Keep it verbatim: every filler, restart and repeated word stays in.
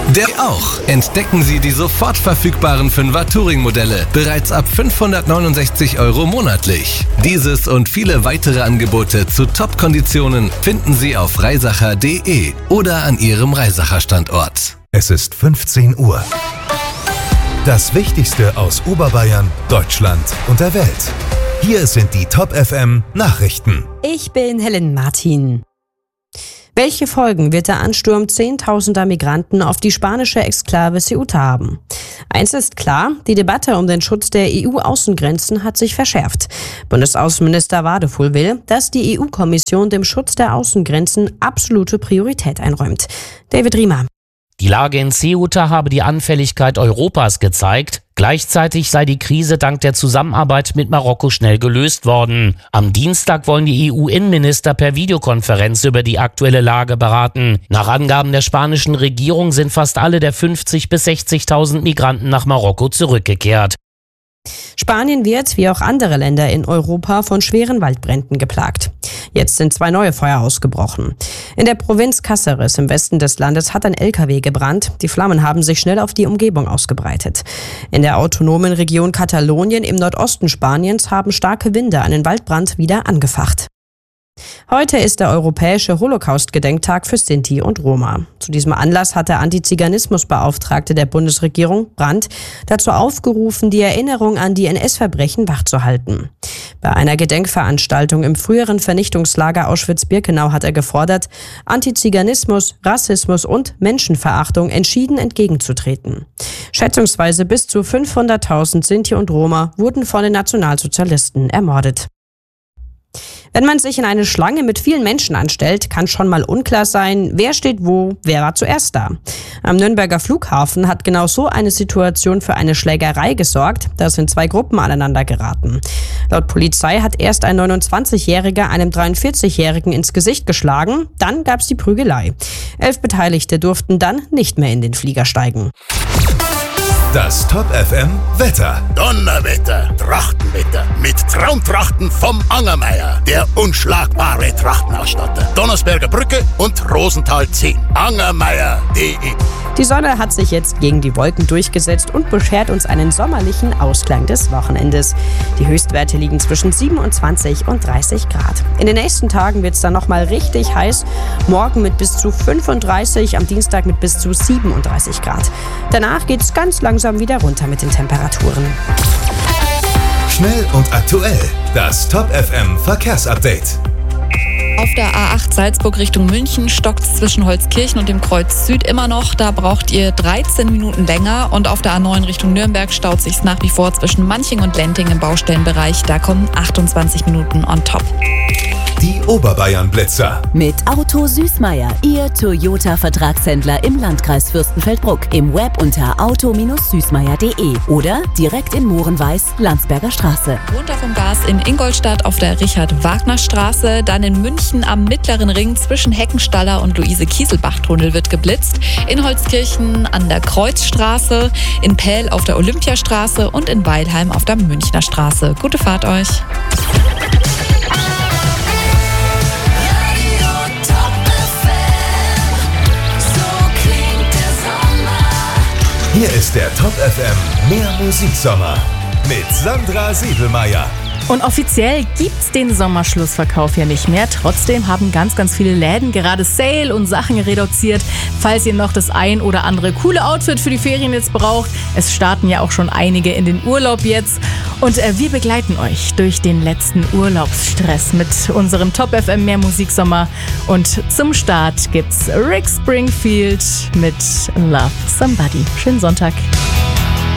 Der auch. Entdecken Sie die sofort verfügbaren fünfer Touring-Modelle. Bereits ab fünfhundertneunundsechzig Euro monatlich. Dieses und viele weitere Angebote zu Top-Konditionen finden Sie auf reisacher punkt de oder an Ihrem Reisacher-Standort. Es ist fünfzehn Uhr. Das Wichtigste aus Oberbayern, Deutschland und der Welt. Hier sind die Top F M Nachrichten. Ich bin Helen Martin. Welche Folgen wird der Ansturm zehntausender Migranten auf die spanische Exklave Ceuta haben? Eins ist klar, die Debatte um den Schutz der E U-Außengrenzen hat sich verschärft. Bundesaußenminister Wadefuhl will, dass die E U-Kommission dem Schutz der Außengrenzen absolute Priorität einräumt. David Riemer. Die Lage in Ceuta habe die Anfälligkeit Europas gezeigt. Gleichzeitig sei die Krise dank der Zusammenarbeit mit Marokko schnell gelöst worden. Am Dienstag wollen die E U-Innenminister per Videokonferenz über die aktuelle Lage beraten. Nach Angaben der spanischen Regierung sind fast alle der fünfzigtausend bis sechzigtausend Migranten nach Marokko zurückgekehrt. Spanien wird, wie auch andere Länder in Europa, von schweren Waldbränden geplagt. Jetzt sind zwei neue Feuer ausgebrochen. In der Provinz Cáceres im Westen des Landes hat ein L K W gebrannt. Die Flammen haben sich schnell auf die Umgebung ausgebreitet. In der autonomen Region Katalonien im Nordosten Spaniens haben starke Winde einen Waldbrand wieder angefacht. Heute ist der europäische Holocaust-Gedenktag für Sinti und Roma. Zu diesem Anlass hat der Antiziganismusbeauftragte der Bundesregierung, Brandt, dazu aufgerufen, die Erinnerung an die N S-Verbrechen wachzuhalten. Bei einer Gedenkveranstaltung im früheren Vernichtungslager Auschwitz-Birkenau hat er gefordert, Antiziganismus, Rassismus und Menschenverachtung entschieden entgegenzutreten. Schätzungsweise bis zu fünfhunderttausend Sinti und Roma wurden von den Nationalsozialisten ermordet. Wenn man sich in eine Schlange mit vielen Menschen anstellt, kann schon mal unklar sein, wer steht wo, wer war zuerst da. Am Nürnberger Flughafen hat genau so eine Situation für eine Schlägerei gesorgt. Da sind zwei Gruppen aneinander geraten. Laut Polizei hat erst ein neunundzwanzigjähriger einem dreiundvierzigjährigen ins Gesicht geschlagen, dann gab's die Prügelei. Elf Beteiligte durften dann nicht mehr in den Flieger steigen. Das Top F M Wetter. Donnerwetter, Trachtenwetter mit Traumtrachten vom Angermeier, der unschlagbare Trachtenausstatter. Donnersberger Brücke und Rosenthal zehn. Angermeier punkt de. Die Sonne hat sich jetzt gegen die Wolken durchgesetzt und beschert uns einen sommerlichen Ausklang des Wochenendes. Die Höchstwerte liegen zwischen siebenundzwanzig und dreißig Grad. In den nächsten Tagen wird es dann nochmal richtig heiß. Morgen mit bis zu fünfunddreißig, am Dienstag mit bis zu siebenunddreißig Grad. Danach geht es ganz langsam wieder runter mit den Temperaturen. Schnell und aktuell. Das Top F M Verkehrsupdate. Auf der A acht Salzburg Richtung München stockt es zwischen Holzkirchen und dem Kreuz Süd immer noch. Da braucht ihr dreizehn Minuten länger. Und auf der A neun Richtung Nürnberg staut sich nach wie vor zwischen Manching und Lenting im Baustellenbereich. Da kommen achtundzwanzig Minuten on top. Die Oberbayern-Blitzer. Mit Auto Süßmeier, Ihr Toyota-Vertragshändler im Landkreis Fürstenfeldbruck. Im Web unter auto Süßmeier punkt de oder direkt in Mohrenweiß, Landsberger Straße. Runter vom Gas in Ingolstadt auf der Richard-Wagner-Straße. Dann in München am Mittleren Ring zwischen Heckenstaller und Luise-Kieselbach-Tunnel wird geblitzt. In Holzkirchen an der Kreuzstraße. In Pähl auf der Olympiastraße und in Weilheim auf der Münchner Straße. Gute Fahrt euch. Hier ist der Top F M Mehr Musiksommer mit Sandra Siedelmeier. Und offiziell gibt's den Sommerschlussverkauf ja nicht mehr. Trotzdem haben ganz, ganz viele Läden gerade Sale und Sachen reduziert. Falls ihr noch das ein oder andere coole Outfit für die Ferien jetzt braucht. Es starten ja auch schon einige in den Urlaub jetzt. Und äh, wir begleiten euch durch den letzten Urlaubsstress mit unserem Top F M Mehr Musiksommer. Und zum Start gibt's Rick Springfield mit Love Somebody. Schönen Sonntag.